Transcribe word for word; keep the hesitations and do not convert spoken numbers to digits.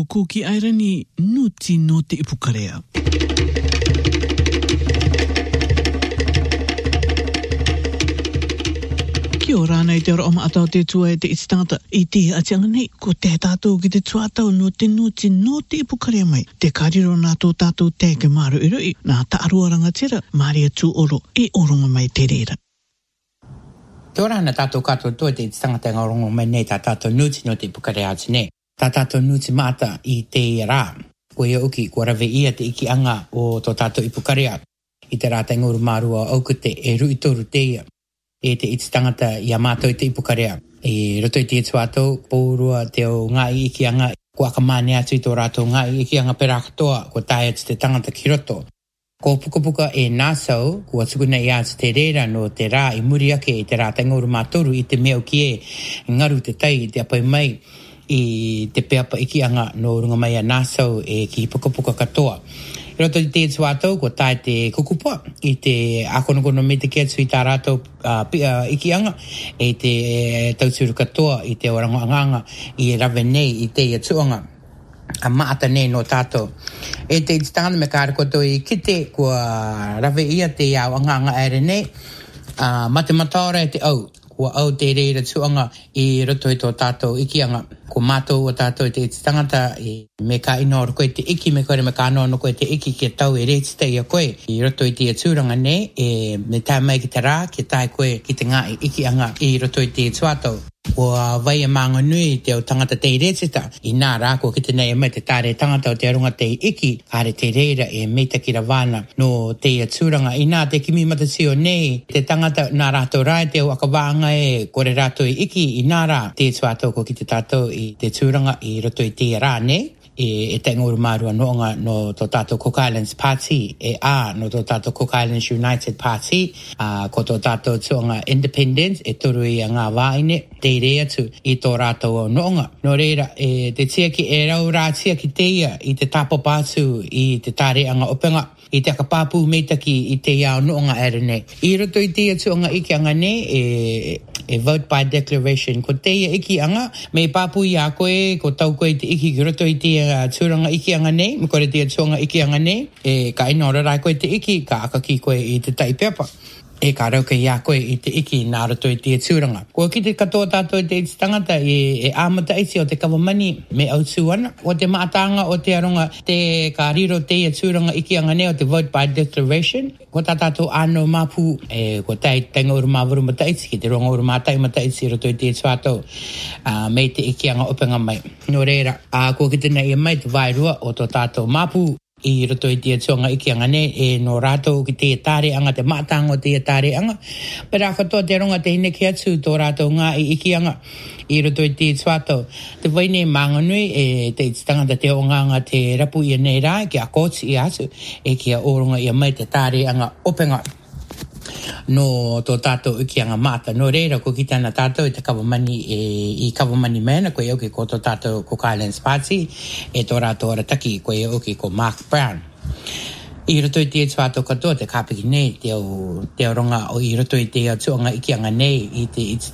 tātou ko ki airani nuti no te ipukarea. Kia ora nei te ora o maatau te tua e te ititangata i te atianga nei ko te tātou ki te tuatau no te nuti no te ipukarea mai. Te kariro nā tō tātou te ke maru i rui nā taarua rangatira Maria tū oro e oronga mai te reira. Kia ora na tātou katoa tō te ititangata ngā oronga mai nei tā tātou nuti no te ipukarea ati nei. Tā tātou nuti maata i te rā. Ko ia uki kua rawe ia te iki anga o tō tātou ipukarea. I te rā te nguru mārua aukute e rui toru te ia. E te iti tangata i a mātou i te ipukarea. E roto i te tuatou, pōrua te o ngā i iki anga, ko akamane atu i tō rātou ngā i iki anga pera katoa, ko tae atu te tangata ki roto. Ko pukapuka e nāsau, kua tukuna i atu te reira no te rā i muri ake i te rā tengoru mātoru i te meo ki e, ngaru te tai i te apai mai i te peapa iki anga no runga mai a nāsau e ki pukapuka katoa. Roto i te tuatau, ko tae te kukupua, i te akonokono me te kia tui tā rātou uh, uh, ikianga, e te tauturu katoa, i te orangoanganga, i rawe nei, i te atuanga, a maata nei no tātou. E te ititangana me kāra koto i kite, kua rawe ia te iau anganga ere nei, uh, mate mataora e te au, kua au te reira tuanga i roto i tō tātou ikianga. Ko mātou o tātou te tangata i me ka ino koe te iki me kore me ka anono koe te iki ki tau e reitita i a koe. I roto i te aturanga nei e me tae mai ki te rā ki tae koe ki te ngā iki anga i roto i te tuatau. O vai e manga nui te o tangata te reitita i nā rāko ki te nei mai te tāre tangata o te arunga te iki kāre te reira e meita ki ravana no te aturanga i nā te kimi matasio nei te tangata nā rātou rai te o akawanga e kore rātou i iki i nā rā te tuatau ko ki te tātou i te tūranga i roto i te rā nei. E, e te nguru mārua noonga no tō tātou Cook Islands Party, e a no tō tātou Cook Islands United Party, a ko tō tātou tuanga Independence, e toru i a ngā wāine, te rea tu i tō rātou noonga. No reira, e te tia ki e rau rā tia ki te ia i te tapo pātu i te tāre anga openga, i te akapāpū meitaki i te iau noonga ere nei. I roto i te tuanga iki anga nei, e, e vote by declaration. Ko te ia iki anga, me pāpū i a koe, ko tau koe te iki ki roto i te uh, tūranga iki anga nei, me kore te tuanga iki anga nei, e ka ino rai koe te iki, ka aka ki koe i te taipeapa. E ka rauka i a koe i te iki nā roto i te tūranga. Ko ki te katoa tātou i te tangata e, e āmata isi o te kawamani me au tūana. O te maatanga o te aronga te ka riro te i tūranga iki anga nei o te vote by declaration. Ko tā tātou āno māpū e ko tai tenga uru māwaru mataitsi ki te ronga uru mātai mataitsi roto i te tuatou uh, me te iki anga openga mai. No reira, uh, ko ki te nei mai te vairua o tō tātou māpū i roto i te tonga iki anga ne e no rātou ki te tāre anga te mātanga o te tāre anga. Pera katoa te ronga te hine ki atu tō rātou ngā i iki anga i roto i te tuatau. Te waine mānganui e te tangata te onganga te rapu i a nei rā ki a kōti i atu e ki a oronga i a mai te tāre anga openga. No tō tātou iki anga māta. No reira ko ki tāna tātou i te kawamani e, i kawamani mena koe auki ko tō tātou Cook Islands Party e tō rātou arataki koe auki ko Mark Brown. I roto i te tuatau katoa te kāpiki nei te o, te o ronga o i roto i te tuanga iki anga nei i te